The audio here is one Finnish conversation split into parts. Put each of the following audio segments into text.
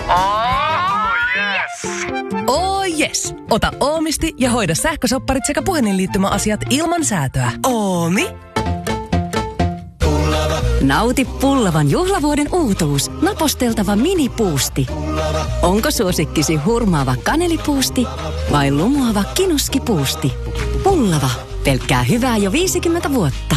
Oh yes! Oh yes! Ota Oomisti ja hoida sähkösopparit sekä puhelinliittymäasiat ilman säätöä. Oomi. Nauti pullavan juhlavuoden uutuus. Naposteltava minipuusti. Onko suosikkisi hurmaava kanelipuusti vai lumoava kinuskipuusti? Pullava. Pelkkää hyvää jo 50 vuotta.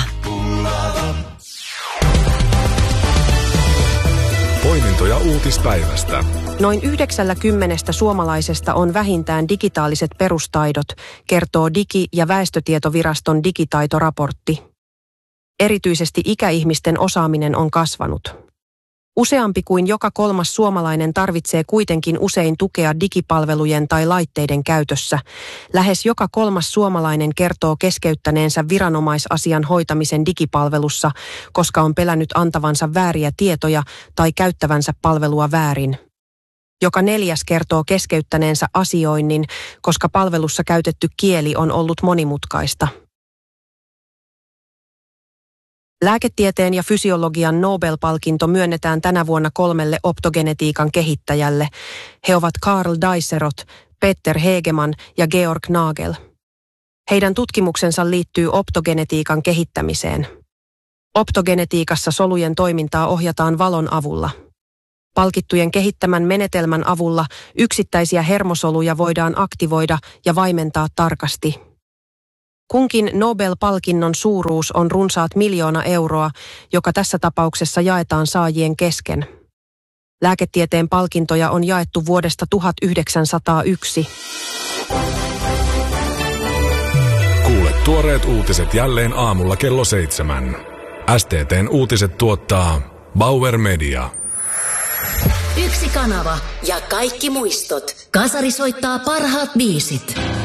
Poimintoja uutispäivästä. Noin 90 suomalaisesta on vähintään digitaaliset perustaidot, kertoo Digi- ja väestötietoviraston digitaitoraportti. Erityisesti ikäihmisten osaaminen on kasvanut. Useampi kuin joka kolmas suomalainen tarvitsee kuitenkin usein tukea digipalvelujen tai laitteiden käytössä. Lähes joka kolmas suomalainen kertoo keskeyttäneensä viranomaisasian hoitamisen digipalvelussa, koska on pelännyt antavansa vääriä tietoja tai käyttävänsä palvelua väärin. Joka neljäs kertoo keskeyttäneensä asioinnin, koska palvelussa käytetty kieli on ollut monimutkaista. Lääketieteen ja fysiologian Nobel-palkinto myönnetään tänä vuonna 3 optogenetiikan kehittäjälle. He ovat Carl Deiseroth, Peter Hegemann ja Georg Nagel. Heidän tutkimuksensa liittyy optogenetiikan kehittämiseen. Optogenetiikassa solujen toimintaa ohjataan valon avulla. Palkittujen kehittämän menetelmän avulla yksittäisiä hermosoluja voidaan aktivoida ja vaimentaa tarkasti. Kunkin Nobel-palkinnon suuruus on runsaat 1 000 000 euroa, joka tässä tapauksessa jaetaan saajien kesken. Lääketieteen palkintoja on jaettu vuodesta 1901. Kuule tuoreet uutiset jälleen aamulla kello 7. STT:n uutiset tuottaa Bauer Media. Yksi kanava ja kaikki muistot. Kasari soittaa parhaat biisit.